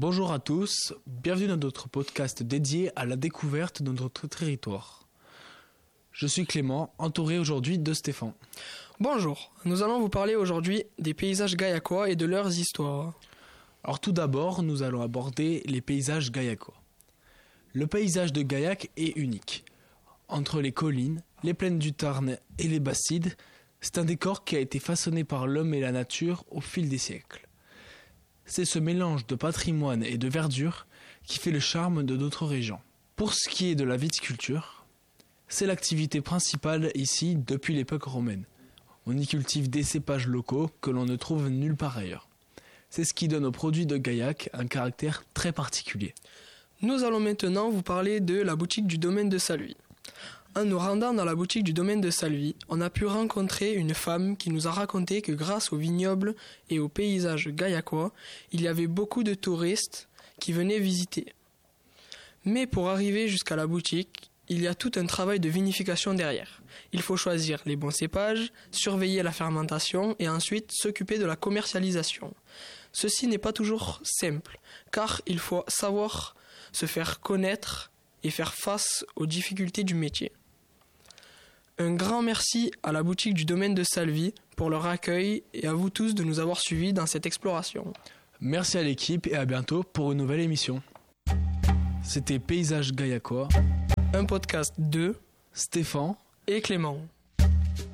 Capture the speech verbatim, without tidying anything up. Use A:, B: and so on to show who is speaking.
A: Bonjour à tous, bienvenue dans notre podcast dédié à la découverte de notre territoire. Je suis Clément, entouré aujourd'hui de Stéphane.
B: Bonjour, nous allons vous parler aujourd'hui des paysages gaillacois et de leurs histoires.
A: Alors tout d'abord, nous allons aborder les paysages gaillacois. Le paysage de Gaillac est unique. Entre les collines, les plaines du Tarn et les Bastides, c'est un décor qui a été façonné par l'homme et la nature au fil des siècles. C'est ce mélange de patrimoine et de verdure qui fait le charme de notre région. Pour ce qui est de la viticulture, c'est l'activité principale ici depuis l'époque romaine. On y cultive des cépages locaux que l'on ne trouve nulle part ailleurs. C'est ce qui donne aux produits de Gaillac un caractère très particulier.
B: Nous allons maintenant vous parler de la boutique du domaine de Salvi. En nous rendant dans la boutique du domaine de Salvi, on a pu rencontrer une femme qui nous a raconté que grâce aux vignobles et aux paysages gaillacois, il y avait beaucoup de touristes qui venaient visiter. Mais pour arriver jusqu'à la boutique, il y a tout un travail de vinification derrière. Il faut choisir les bons cépages, surveiller la fermentation et ensuite s'occuper de la commercialisation. Ceci n'est pas toujours simple, car il faut savoir se faire connaître et faire face aux difficultés du métier. Un grand merci à la boutique du domaine de Salvi pour leur accueil et à vous tous de nous avoir suivis dans cette exploration.
A: Merci à l'équipe et à bientôt pour une nouvelle émission. C'était Paysages Gaillacois,
B: un podcast de
A: Stéphane
B: et Clément.